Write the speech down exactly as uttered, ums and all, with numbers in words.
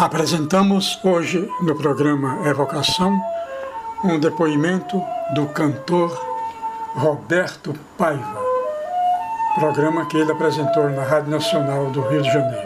Apresentamos hoje no programa Evocação um depoimento do cantor Roberto Paiva, programa que ele apresentou na Rádio Nacional do Rio de Janeiro.